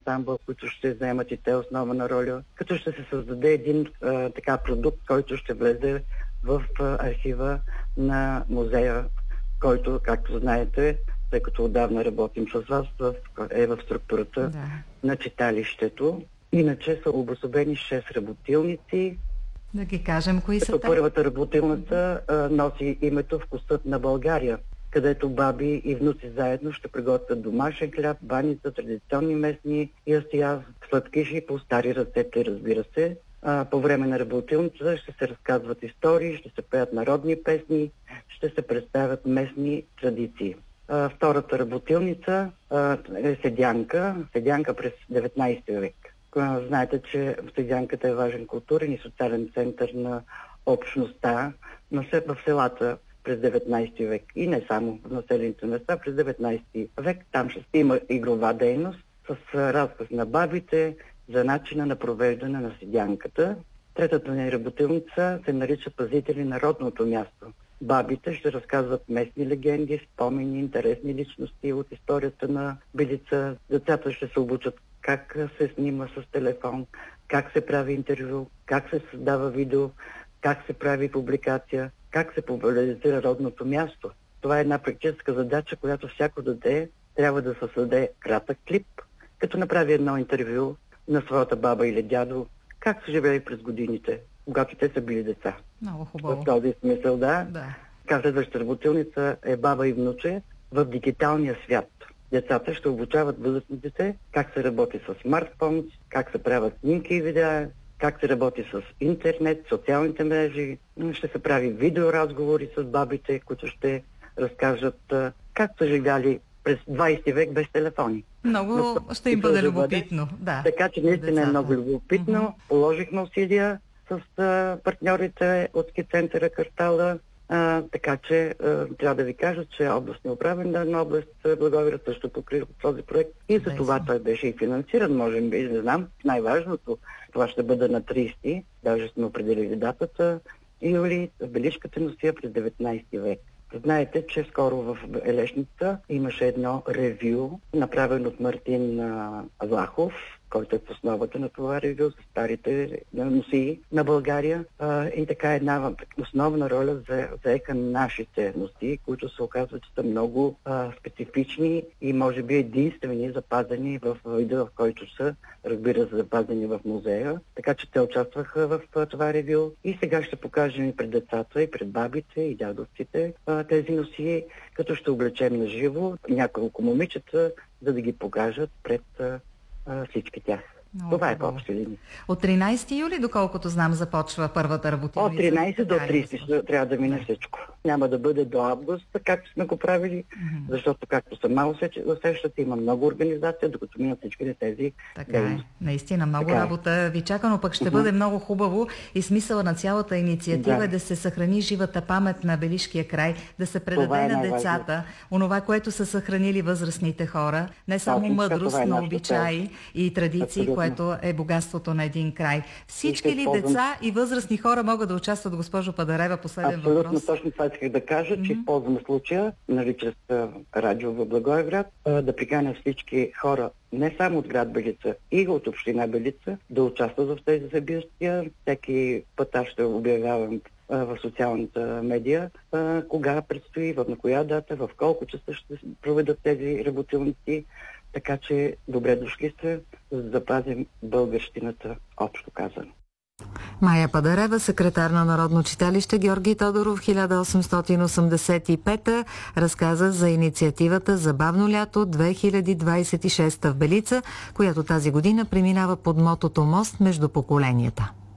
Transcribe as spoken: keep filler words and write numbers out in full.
ансамбъл, които ще заемат и те основна роля, като ще се създаде един а, така продукт, който ще влезе в а, архива на музея, който, както знаете, тъй като отдавна работим с вас, в, е в структурата да. на читалището. Иначе са обособени шест работилници. Да ги кажем кои са те. Първата работилница а, носи името Вкусът на България, където баби и внуци заедно ще приготвят домашен хляб, баница, традиционни местни ястия, сладкиши по стари рецепти, разбира се. А, по време на работилницата ще се разказват истории, ще се пеят народни песни, ще се представят местни традиции. А, втората работилница а, е седянка, седянка през деветнайсети век. Знаете, че седянката е важен културен и социален център на общността, но все в селата през деветнайсети век и не само в населените места. През деветнайсети век там ще има игрова дейност с разказ на бабите за начина на провеждане на седянката. Третата ни работилница се нарича Пазители на родното място. Бабите ще разказват местни легенди, спомени, интересни личности от историята на Белица. Децата ще се обучат как се снима с телефон, как се прави интервю, как се създава видео, как се прави публикация, как се популяризира родното място. Това е една практическа задача, която всяко дете трябва да създаде кратък клип, като направи едно интервю на своята баба или дядо, как са живели през годините, когато те са били деца. Много хубаво. В този смисъл, да. да. Как следващата работилница е баба и внуче в дигиталния свят. Децата ще обучават възрастните как се работи с смартфон, как се правят снимки и видеа, как се работи с интернет, социалните мрежи. Ще се прави видеоразговори с бабите, които ще разкажат как са живяли през двайсети век без телефони. Много Но, ще им бъде любопитно. Да. Така че наистина е много любопитно. Mm-hmm. Положихме усилия с а, партньорите от ски центъра Картала. А, така че а, трябва да ви кажа, че областният управител на област Благоевград също покрива този проект и за това той беше и финансиран, може би, не знам. Най-важното, това ще бъде на трийсети, даже сме определили датата, юли, в Белишката носия през деветнайсети век. Знаете, че скоро в Елешница имаше едно ревю, направено от Мартин Влахов, който е в основата на това ревю за старите носии на България. И така една основна роля заеха нашите носии, които се оказват, че са много а, специфични и може би единствени запазени в вида, в който са, разбира се, запазени в музея. Така че те участваха в а, това ревю. И сега ще покажем и пред децата, и пред бабите, и дядовците а, тези носии, като ще облечем на живо няколко момичета, за да ги покажат пред а, всички тях. Много Това е по общи линии. От тринайсети юли, доколкото знам, започва първата работилница. От тринайсети до трийсети трябва да мине да. всичко. Няма да бъде до август, както сме го правили, mm-hmm. защото, както сама усещате, има много организация, докато минат всички тези Така дейности. е. Наистина, много така работа е. ви чака, но пък ще mm-hmm. бъде много хубаво и смисъла на цялата инициатива да. е да се съхрани живата памет на Белишкия край, да се предаде е на децата онова, което са съхранили възрастните хора, не само Точно, мъдрост, е но обичаи и традиции, Абсолютно. което е богатството на един край. Всички ли ползвам... деца и възрастни хора могат да участват, госпожо Падарева? Последен Абсолютно, въпрос. точно това исках да кажа, че Mm-hmm. използвам случая, нали, чрез радио в Благоевград, да приканя всички хора, не само от град Белица, и от община Белица, да участват в тези събития. Всеки път аз ще обявявам в социалната медия, кога предстои, в на коя дата, в колко часа ще проведат тези работилници. Така че добре дошли сте, за да запазим българщината, общо казано. Майя Падарева, секретар на Народно читалище Георги Тодоров, хиляда осемстотин осемдесет и пета, разказа за инициативата Забавно лято две хиляди двадесет и шеста в Белица, която тази година преминава под мотото Мост между поколенията.